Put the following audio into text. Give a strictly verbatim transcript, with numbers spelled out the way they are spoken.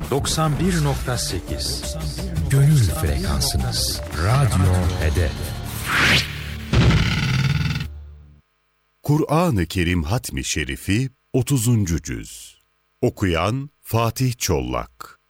doksan bir nokta sekiz Gönül frekansınız. Radyo Hedef. Kur'an-ı Kerim Hatmi Şerifi otuzuncu cüz. Okuyan Fatih Çollak.